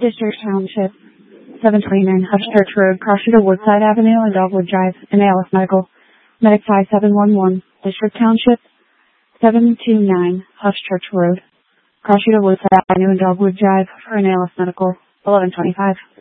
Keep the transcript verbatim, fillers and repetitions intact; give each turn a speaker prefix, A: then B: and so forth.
A: District Township, seven twenty-nine Hush Church Road, Crossshooter Woodside Avenue, and Dogwood Drive, and A L F Medical. Medic five seven one one, District Township, seven twenty-nine Hush Church Road, Crossshooter Woodside Avenue, and Dogwood Drive, for an A L F Medical, eleven twenty-five.